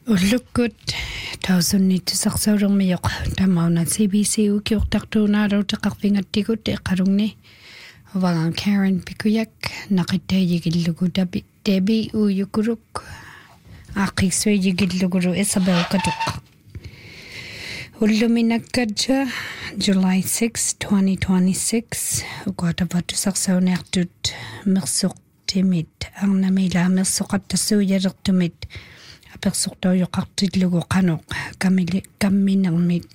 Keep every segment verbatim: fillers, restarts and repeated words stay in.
Ullukut tausunni tusaqsaurummiyoq tamauna C B C ukiortartuunaaru teqarfingattigut eqarungni uvangan Karen Pikuyak naqittajigillugu tabi tabi uyukuruk aqiqsuijigilluguru Isabel Katuk Ulluminakkadja July sixth, twenty twenty-six uqatapatusaqsaunertut mersuq timit arnamila mersuqattasuuyalertumit apersortau yoqartillugu qanuq kamili kamminermit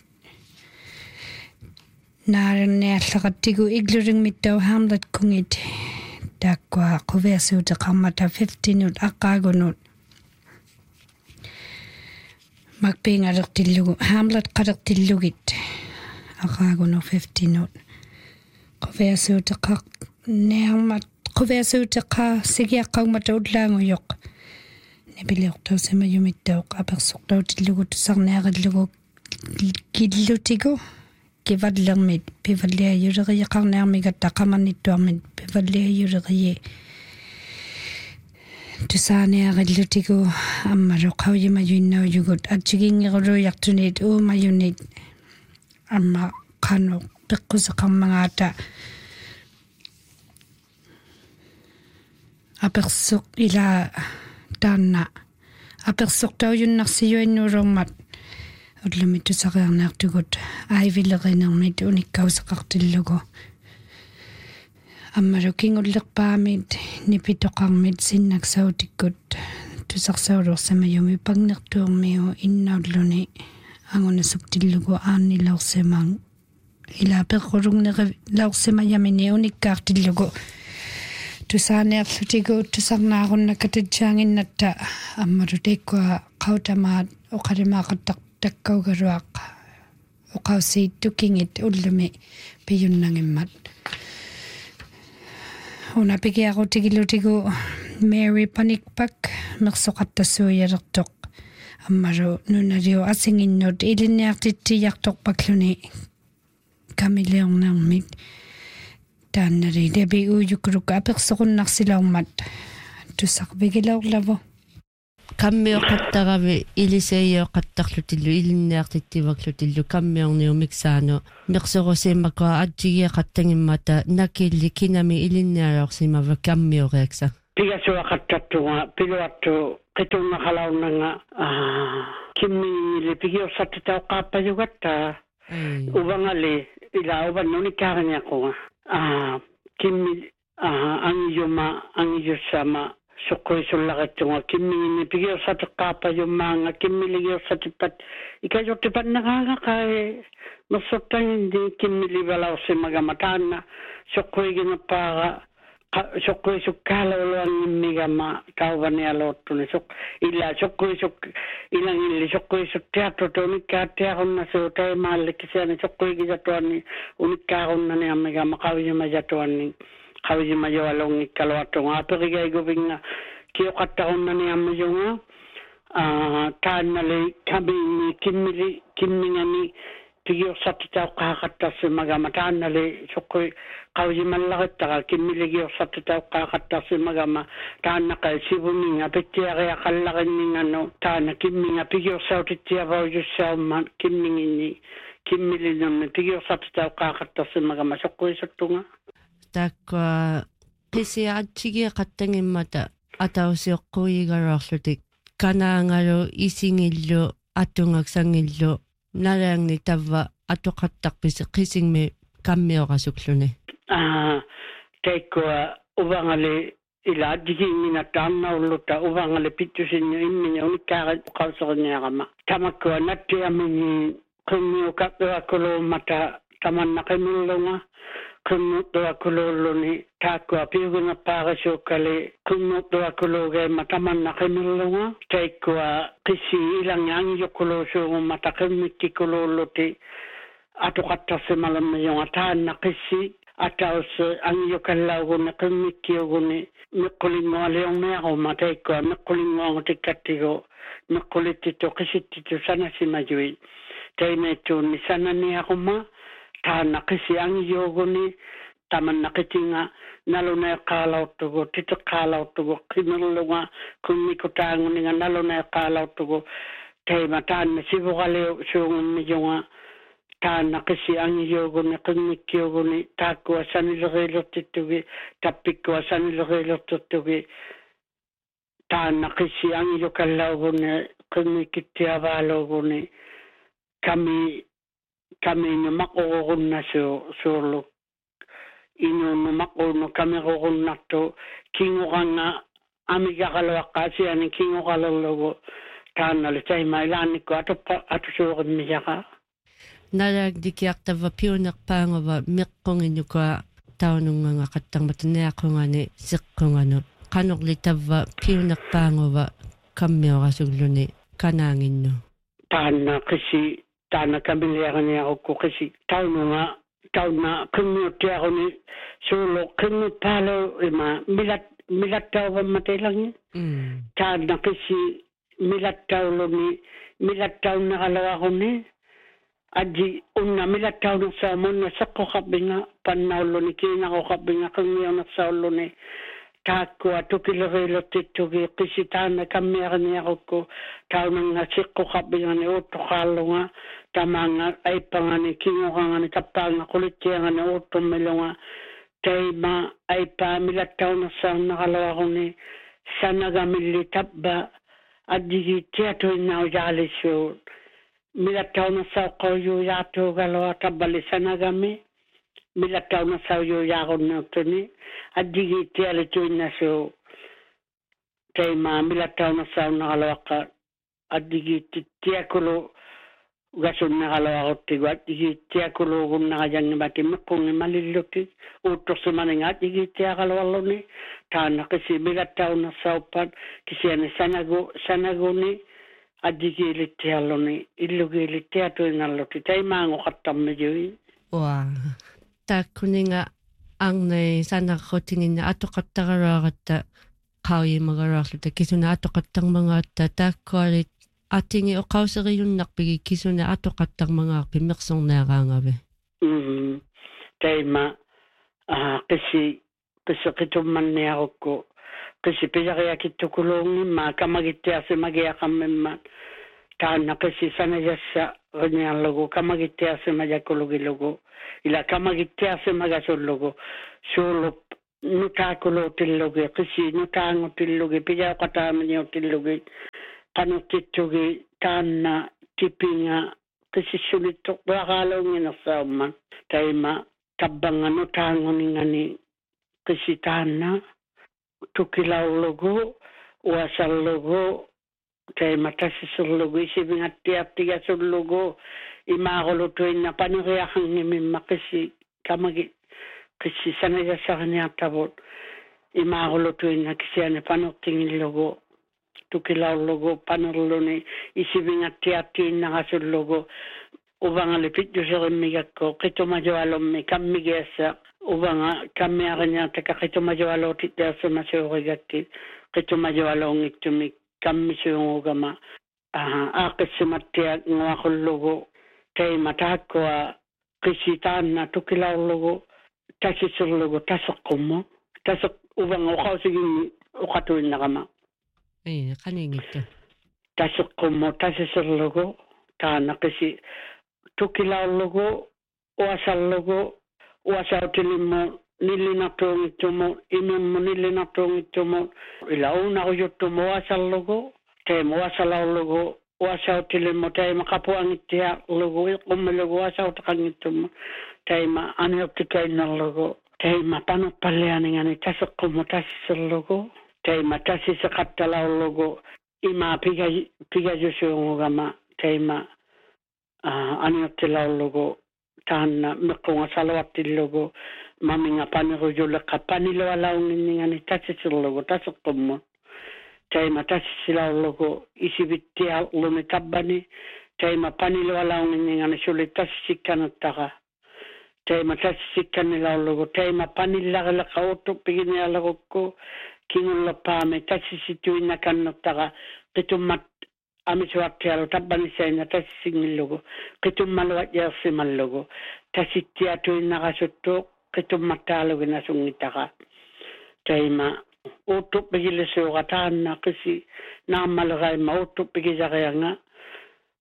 naarneallaqattigu igluringmittau hamlat kungit takwa quversuute qammata fifteen ut aqaagunut makpiingalertillugu hamlat qalertillugit aqaagunu fifteen ut quversuute qaq nearmat quversuute qa sigiaqqaumata ullaanguyoq Nebiliortausima yumittauq apersortautillugu tusarnearillugu killutigu kivallermit pivalliajuleriaqarnearmigat taqamannittuarmit pivalliajuleriyi tusaanearillutigu ammalu qauyimayuinnauyugut atsigingiruluyartunit uumayunit amma qanu peqquseqarmagaata apersoq ila Tanna apersortaujunnarsiyuinnuurummat ullumittusariarnaartugut aivillerinermit unikkauseqartillugu ammalu kingullerpaamit nipitoqarmit sinnaksautikut tusarsauluorsamayumi pagnertuurmiu innaulluni angunasuktillugu aannilaursimang ila perqulungneri laursimayamini unikkaartillugu Tusaanearlutigu tusarnaarunnakatatsaanginnatta ammalu teikua qautamaat uqalimaaqattaqtakkaugaruaq uqausiittukingit ullumi piyunnangimmat unapigiarutigilutigu Mary Panikpak mersoqattassuuyalertoq ammalu nunaliu asinginnut ilinniartittiyartorpakluni kamileornermit Taannari debi uyukuruk apersoqunnarsilaummat tussarvigilaurlavu kammiоqattaravi iliseioqattarlutillu ilinniartittivaklutillu kammiorniumiksaanu mersorusiimmakua attigiaqattangimmata nakilli kinami ilinniajoorsimava kammioriaksa pigasuaqattattuga piluattu qitunnaqalaunanga kimmingili pigiorsattatauqaappayugatta uvangali ila uvannunikaarniaquga Ah, kimmi ah angiyuma angiyusama suqquisullarittunga kimmingini pigiorsatiqqaapajummaanga kimmiligiursatipat ikajortipannaqaaga qae mersortangindi kimmilivalaursimagama taanna suqquigineppaaga suqquisukkaalauluangimmigama tauvanialoortuni suq illa suqquisuk ilangilli suqquisuttiartutu unikkaattiarunnasu taimaallikkisiani suqquigisatuanni unikkaarunani ammigama qaujimajatuanni qaujimajoalongikkaluartunga aperigaiguvinga kioqattarunnani ammijunga taannali kamini kimmili kimmingani pigiorsatitauqqaaqattarsimagama taannali suqqui qaujimallaqittaqa kimmiligiorsattitauqqaaqattarsimagama taannaqa sivuninga pittiariaqallaqinningannu taanna kimminga pigiorsautettiavaujussaumma kimminginni kimmilinermi pigiorsatitauqqaaqattarsimagama suqquisuttunga takwa qisiaattigiaqattangimmata atausiоққуигаруарлутик канаангалу исингиллу аттунгаksangillu nalaangni tavva atoqattarpisi qisingmi kammiorasukluni ah teikua uvangali ila digingina taannaulluta uvangali pittusinni imminya unikkaara qausorniarama tamakkua nattiamini qimmiuqapperakulummata tamannaqimillunga qimmuutuakululluni taakkua piugunappaarisuukkali qimmuutuakuluugeemma tamannaqimillunga teikkua qissi ilangaangiyukkuluusuugummata qimmikkikululluti atuqattarsimalammayunga taanna qissi ataus angiyukallaugunni qimmikkiuguni miqqulingualiorniarumma teikkua miqqulinguangutikattigu miqqulittitu qisittitu sanasimayui teineettuunni sananiarumma taanna qisi angiyuguni tamannaqitinga naluna qalawtugo titqalawtugo qimilluga kummikutaanguninga naluna qalawtugo teima taanna sivugale suungummi junga taanna qisi angiyoguni qinnikkiyoguni taakkua sanileriilortittugi tappikkua sanileriilortuttugi taanna qisi angiyokallaugunni qinnikkittiavaalooguni kami kami no maqogunna so solo ino no maqono kami gogunnatto kingoranga amiga galwaqasi ani kingogallogo taanna le taima ilani ko atoppa atusuurimmi jaga Nalag dikiaktava piunerpaangava meqqunginuka taununganga qattangmataniaqungani siqqunganu qanorli tavva piunerpaangava kammiorasulluni kanaanginnu taanna qisi taanna kamiliaraniaqukku qisi taununga tauna qimmiuttiaruni suulo qimmipaalo ima milat milattauvammatelangi taanna qisi milattauluni milattaunaqaloaquni aji unna milattauna saamonna saqqo qabbinga pannauluni kiinaqo qabbinga qimmiona sauluni taakkua tukilerilotittugi qisitaana kammiarniaqukku taunanga siqqo qabbingani uuttoqaallunga tamanga aipangani kingorangani tappaanga qulittiangani uuttummilunga taima aipa milattauna saannaqaloaquni sanagamilli tabba adigi tiatoinau jaalisuu milattauna sauqoyu yaatugaloa tabbali sanagami milattauna sauyu yaagunnutuni adigi tialituinnasu taima milattauna saunaqaloaqa adigi tiakulu gasunnaqaloaquttigu adigi tiakulugunnaqajangimati meqqungi malilluki uuttorsumaninga adigi tiaqaloalluni taana qisi milattauna saupan kisiani sanagu sanaguni adigi littialluni illugi littiatuingalluti taimaangu qattammijuи wa taakkuninga angnei sanaqqutinginna atoqattaqaruaqatta qauyimagaruarluta kisuna atoqattangmangaatta taakkualit atingi oqauseriunnarpigi kisuna atoqattangmangaarpi mersorneaqaangavi mm taima ah qisi qisiqitummanniaqukku qisi pijariakittukulungi ma kamagittiasi magiaqammimma taanna qisi sanajassa riniallugu kamagittiasi majakulugilugu ila kamagittiasi magasullugu suulup nutaakulootillugi qisi nutaangutillugi pijaqataaminiutillugi qanutittugi taanna tipinga qisi sulittoqaqaalunginersaumman taima tabbanga nutaanguningani qisi taanna tukilaullugu uasallugu taima tassiserlugu isibingattiartigasullugu imaaqulutuinna paneriaqangimimma qisi kamagi qisi sanajasarniartavut imaaqulutuinna kisiani panertingillugu tukilaullugu panerluni isibingattiartiinnaqasullugu uvangali pitjuserimigakko qitumajoalummi kammigeassa uvanga kammiarniartaka qitumajoalotitteersumaseurigatti qitumajoalongittumi kammisuungugama aaqissumattia nguaqullugu taima taakkua qisitaanna tukilaullugu tassiserlugu taseqqummu taseq uvanga uqausigimmi uqatuinnaqama ee qaningittu taseqqummu tassiserlugu taana qisi tukilaullugu uasallugu uasautilimmu nillinartuungittumu imimmu nillinartuungittumu ila uunaqujuttumu uasallugu taima uasalaullugu uasautilimmu taima qapuangittiaqlugu iqummilugu uasautaqangittumu taima anioptikainnarlugu taima panuppallianingani taseqqummu tassiserlugu taima tassiseqattalaullugu ima piga pigajusuungugama taima anioptilaullugu taanna meqqunga salawattillugu maminga panerujulleqa panilualaunginningani tassiserlugu taseqqummu taima tassisilaullugu isivittiarluni tabbani taima panilualaunginningani suli tassisikkanuttaqa taima tassisikkannilaullugu taima panillaqleqa uuttuppiginiallegukku kingulleppaami tassisituinnakannuttaqa qitummat amisuartialu tabbanisaina tassisingillugu qitummaluajjersimallugu tassittiatuinnaqasuttu qitummattaalugina sungittaqa taima uuttuppigillisuuqa taanna qisi naammaleraima uuttuppigijarianga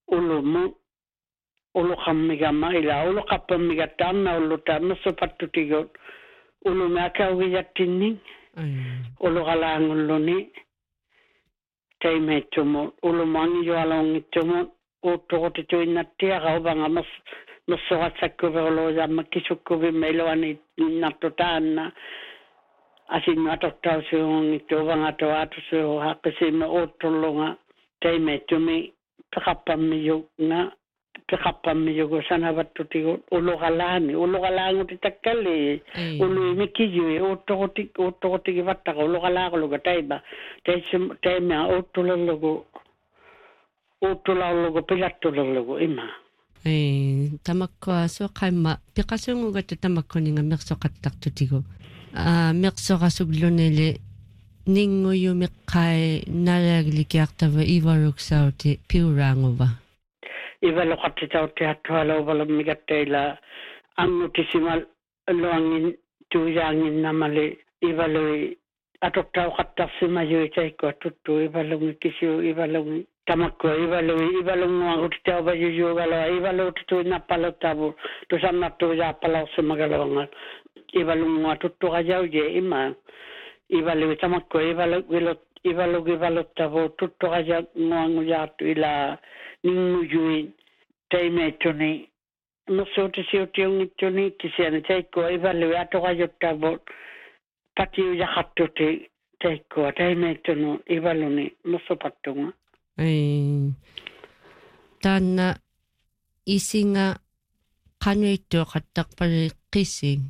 ulu mu ulu kammiga ma ila ulu kapammiga tanna ulu tanna sopatutigot ulu maka wiyattinning ulu galanguluni taimetumo ulu mangi joalongitumo utogoti tuinattia gaubanga mas massogatsakkuverlo jamma kisukkuvi meilowani nattotanna asin natottausuongittu vangatu atusu hakkisime utullunga taimetumi pekappamiyunga pekappamiyugo sanavattuti ulugalani ulugalanguti takkali ulu mikijui utogoti utogoti vattaka ulugalaguluga taiba taisum taimia utulullugu utulullugu pilattulullugu ima eh tamakko so qaimma piqasunguga tamakkoninga mersoqattaqtutigu а мерсорасуглунили нингуюмеққай налаагиликиартава иваруксаути пиураангува ивалоқаттитаути аттуалауваламмигаттаила ангутисимал луангин туяангиннамали ивалуи атоттауқаттарсимаюитаиккуа тутту ивалунги кисиу ивалунги tamakko ivalo ivalo ngutita ba yuju galo ivalo tu na palotabo to sanna to ya pala semagalonga ivalo ngatu to ga je ima ivalo tamakko ivalo gelo ivalo givalo tabo to to ga ngu ya tu ila ningu jui taime tuni no so te si otiong tuni kisiana taiko ivalo ya to ga tabo pati ya hatto te taiko taime tunu ivalo ni no so patunga ai tanna isinga qanuittu qattaqpali qissing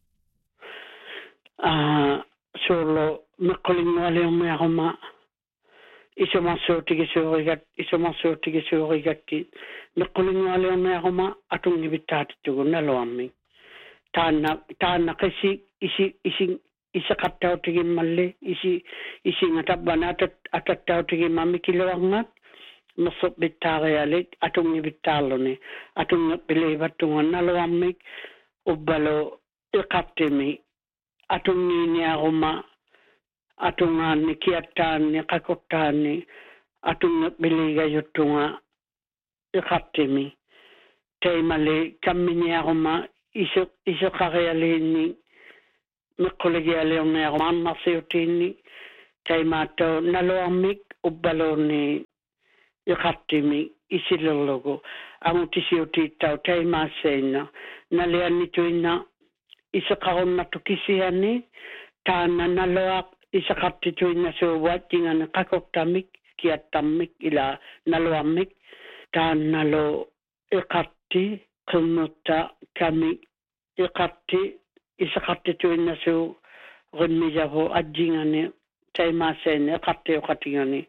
ah solo meqolinguale umearuma isomasootigi suurigat isomasootigi suurigatti meqolinguale umearuma atungi bittaatitugu naloammi taanna taanna qissi isi isi isaqattautigi malli isi isinga tabbana atattautigi mammi kiloangat masuk bittaarialik atungi bittaaluni atungi bilivattunga naloammik ubbalo iqattimi atungi niaruma atungaani kiattaani qakottaani atungi biliga yuttunga iqattimi teimali kamminiaruma isu isuqarialini meqolegiale umearuma masiutini teimato naloammik ubbaloni iqattimi isilologo amutisiutiittau teimaasseina naliannituina isaqarunnatu kisiani taana naloaq isaqattituina suuvaattingani qakottamik kiattammik ila naloammik taannalo iqatti qimmutta kami iqatti isaqattituina suu rimmijavu ajjingani teimaasseina iqatti uqatingani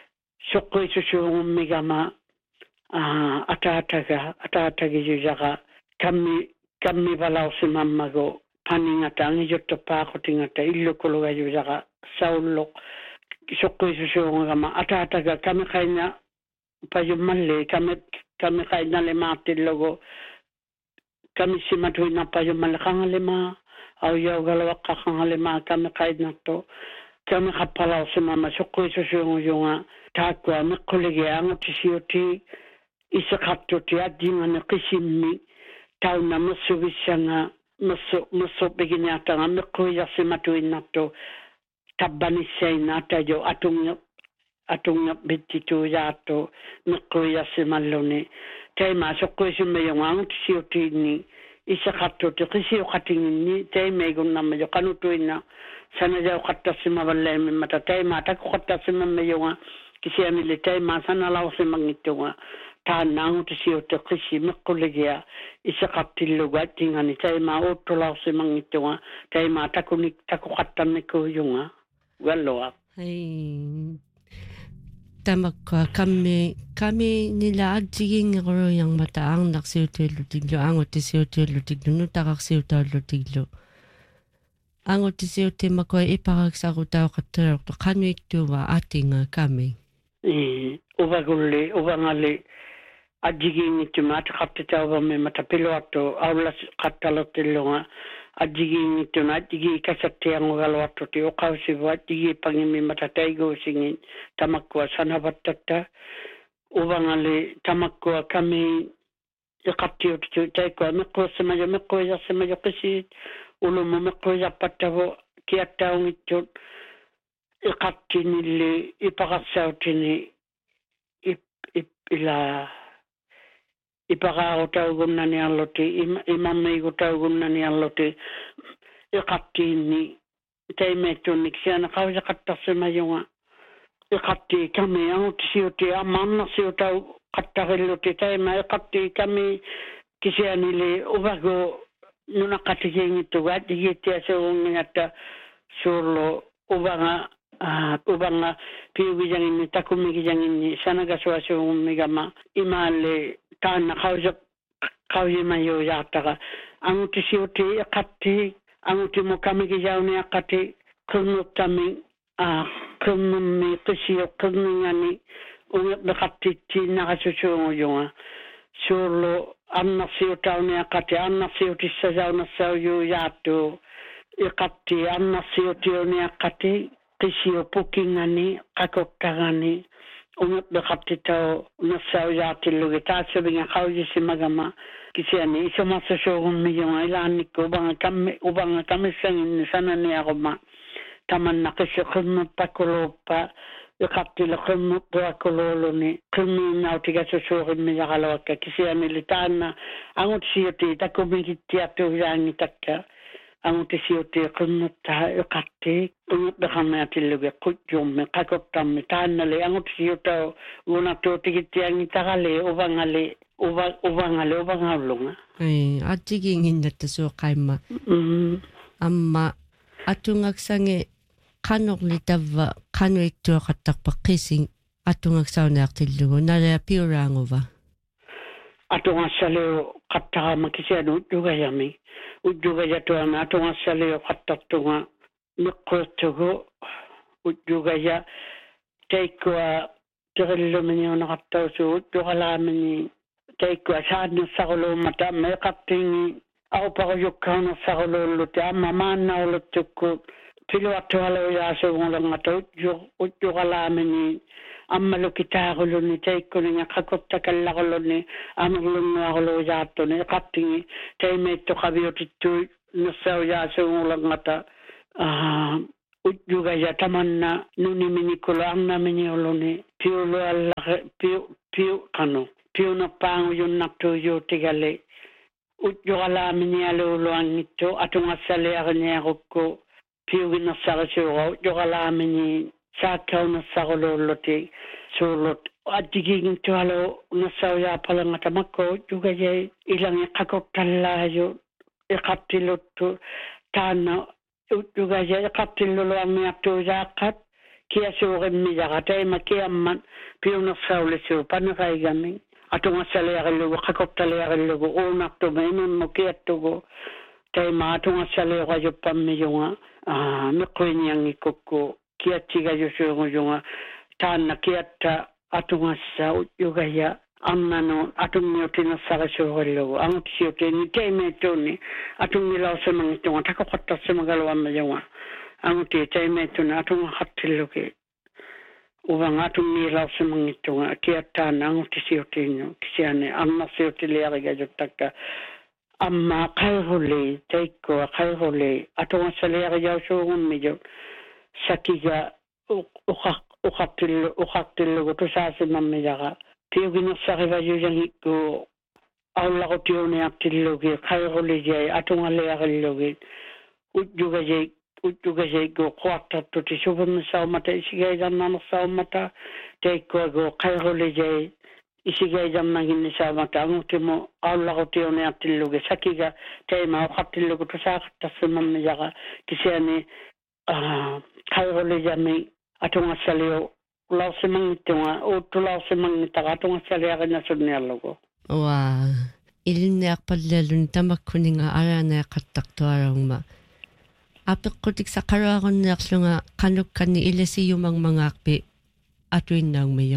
suqqisusuugummigama ataataga ataatagijujaga kammi kammi valausimammago paningata angijottopaaqotingata illukulugajujaga saulloq suqqisusuugama ataataga kami qaina pajummalle kami kami qainale maatillogo kami simatuina pajummalle qangalema au yaugalawaqa qangalema kami qainatto kami qappalausimama suqqisusuugujunga taakua meqolege angutisiuti isaqattuti ajjingani qisimmi tauna massugisanga masso masso beginiatanga meqoyasimatuinatto tabbanisseina atajo atunga atunga bittitu yaatto meqoyasimalluni teima soqqoisummeyonga angutisiutini isaqattuti qisiuqatingini teimeigunnamma jo qanutuina sanaja qattassima vallaimi mata teima takku qattassima meyonga kisiani le teima sana lausimangittunga taannangutisiutte qisi meqquligia isaqattilluga tingani teima uttulausimangittunga teima takunik taku qattamikuyunga walloa ai tamakka kammi kami nila ajjigingero mata angnaksiutellutiglu angutisiutellutiglu nutaqarsiutaallutiglu angutisiutte makoi iparaksarutaoqattalertu qanuittuva atinga kami e uvagulle uvangalle ajjigingittima ataqattitaavamme mata piloatto aulas qattalottillunga ajjigingittima ajjigi kasattiangugaluattuti uqausivu ajjigi pangimi mata taigusingin tamakkua sanavattatta uvangale tamakkoa kami iqattiut taikkoa meqqossamaja meqqoisassamaja qisit ulumu meqqoisappаттavo kiattaungittut iqattinilli ipaqassautini ip ila ipaqaarutaugunnani alloti imammiigutaugunnani alloti iqattiinni taimeettunnik siana qausaqattarsimayunga iqatti kami autisiuti amannarsiutau qattarilluti taima iqatti kami kisianili uvago nunaqatigiingittuga attigiittiasuungatta suurlo uvanga uvanga piugijanginni takumigijanginni sanagasuasuummigama imaalle taanna qausa qausimayo yaataga angutisiuti iqatti angutimo kamigijauni aqati kunnuttami a kunnummi qisio kunningani ungiqattitti naqasusuunguyunga suurlo annarsiutauni aqati annarsiutissasaunassauyu yaattu iqatti annarsiutiuni aqati qisio pukingani qakokkagani ungiqattitau nassau yaatillugi taasubinga qausisimagama kisiani isomassasuugummiyunga ilaannikku ubanga kamme ubanga kamissanginni sananiaquma tamanna qisio qimmuttakuluppa iqattila qimmuttakululuni qimmiinnautigasussuuqimmiaqalawakka kisiani litaanna angutisiuti takumigittiattuujaangi takka angutisiuti qimmuttaha iqatti ungiqqamatillugi qujjummi qakottammi taannali angutisiutau unattuutigittiangi tagale uvangale uva uvangale uvangaulunga ai attigiinginnattu suuqaimma amma atungaksange qanorli tavva qanuittuaqattarpaq qising atungaksaunaqtillugu nalea piuraanguva atungassaleo qattaqama kisianu ujjugayami ujjugayatuama atungassaleo qattartunga meqqoottugu ujjugaya taikkua tirillumini unaqattausu ujjugalaamini taikkua saannassaquluummata meqattingi auparujukkaunnassaquluulluti amma maannauluttukku piluattualuyaasuungulangata ujju ujjugalaamini amma lukitaaquluni taikkuninga qakottakallaruluni amurlunnuaruluujaattuni iqattingi taimeittu qaviutittu nassauyaasuungulangata ujjugaya tamanna nuniminikulu arnaminiuluni piulu allaqe piu piu qanu piunappaanguyunnartuuyuutigale ujjugalaaminialuuluangittu atungassaliariniarukku piuginnassarisuuqa ujjugalaamini saakkaunnassaruluulluti suurlut addigiingittualu nassauyaapalangata makko ujjugayai ilangi qakokkallaayu iqattiluttu taanna ujjugaya iqattilluluarniartuujaaqat kiasuuqimmijaqa taima kiamman piunersaulissuu paniqaigami atungassaliarillugu qakoktaliarillugu uunartuma inunnu kiattugu taima atungassaliuqajuppammijunga meqquiniangikukku kiattigajussuungujunga taanna kiatta atungassa ujjugaya annanu atunniutinassarisuuqillugu angutisiutini taimeettuni atunngilausimangittunga takoqattarsimagaluammayunga anguti taimeettuni atungaqattillugi uvanga atunngilausimangittunga kiattaana angutisiutinnu kisiani annarsiutiliarigajuttakka amma qayruli taikkua qayruli atungassaliariyausuugummiju sakiga uqattillu uqattillugu tusaasimammijaqa piuginnassarivajujangikku aullaqutiuniartillugi qayrulijai atungaliarillugi ujjugajai ujjugajaigu quattartuti suvummissaumata isigaijannanersaumata taikkuagu qayrulijai isigaijannaginnisaumata angutimu aullaqutiuniartillugi sakiga taima uqattillugu tusaaqattarsimammijaqa kisiani qayrulijami atungassaliu lausimangittunga uttulausimangitaqa atungassaliaqinnasunniallugu wa ilinniarpallalun tamakkuninga araanaaqattartuarungma apeqqutik saqaruarunniarlunga qanukkani ilasiyumangmangaarpi atuinnaungmiyo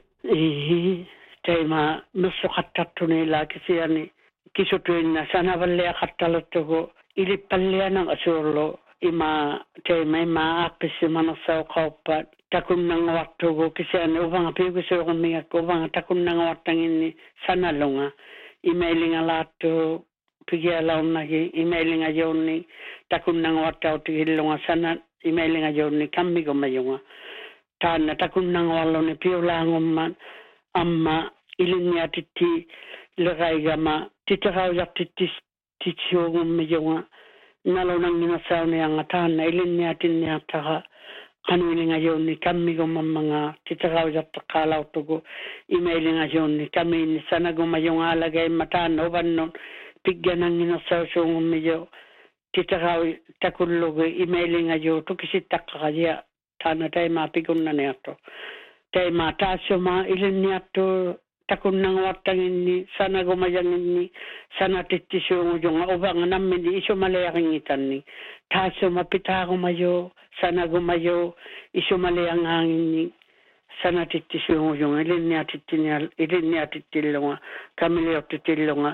ii taima nussuqattartunila kisiani kisutuinna sanavalliaqattaluttugu ilippalliananga suurlu ima te mai ma apisi mana sau kaupa takunnanga wattugo kisane uvanga pigu se rominga ko uvanga takunnanga wattangini sanalunga emailinga latto pigia launagi emailinga jonni takunnanga wattauti hillunga sana emailinga jonni kammigo mayunga tana takunnanga wallone piulangumman amma ilinya titi leraigama titarau yaktitis titiogum mayunga nalonang nina saune ang tana ilinya tinnya taha kanuilinga jonni kammigo mamanga titarau yaktakalaw tugo emailinga jonni kamini sanago mayunga alagay matana ubannon pigyanang nina sausungum mayo titarau takullugo emailinga jo tukisitakakaya tana tay mapigunna neato tay matasyo ma ilinya takunnang wattangini sana gumayangini sana tittisungu jonga ubang nammini iso malayakingitanni taso mapitago mayo sana gumayo iso malayangangini sana tittisungu jonga ilinya tittinya ilinya tittilonga kamileo tittilonga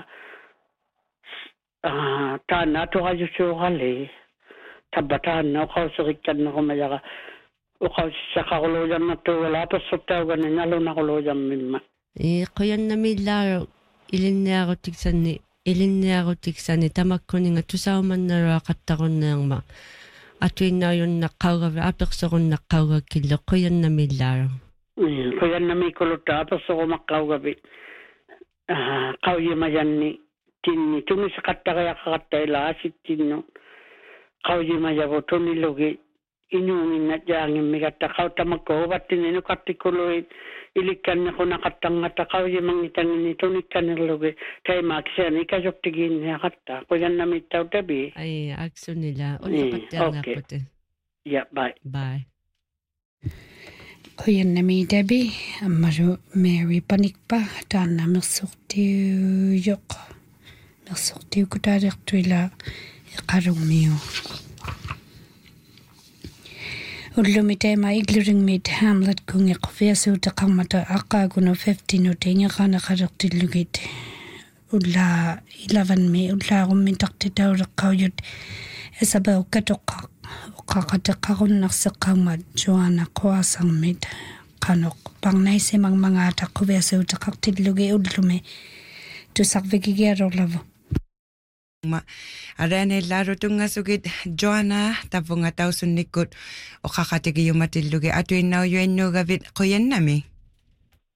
ah tana to hayo so hale tabatana khawsurikan gumayaga ukaw sakakolo jam to wala pa sotaw ganin nalo nakolo jam mimma e qoyannamilla ilinniarutiksanni ilinniarutiksanni tamakkuninga tusaumannaruа qattaqunneerma atuinnaayunna qaugavi apersoqunna qaugakille qoyannamillaaru qoyannami kolutta apersoquma qaugavi ah qauyimayanni tinni tunis qattaqayaqattaila asittinno qauyimayavo tunilogi inyungin jangin migatta qautamakko battini no kattikolo ilikkan ko nakatanga takaw yimang itangin ito nikanilloge kay maksani kajoktigin ya katta ko yan namitaw tabi ay action nila ulo katanga okay. Yeah, bye bye ko yan namitabi amaru Mary panikpa tana mersorti yok mersorti ko tarik tuila iqarung miyo Ulumite ma igluring mit Hamlet kung iqfiasu taqamata aqaguno fifteen utinga kana qaraktilugit ulla eleven me ulla rummin taqtitaw raqawjut esabaw katoqa uqaqataqagun naqsaqamat Joanna qawasang mit qanoq pangnayse mang mga taqfiasu taqartilugi ullume tusaqvikigero lavo ma arane laro tunga sugit Joanna tapunga tausun nikut o kakatigi yumatillugi atuin now yuen no gavit koyan nami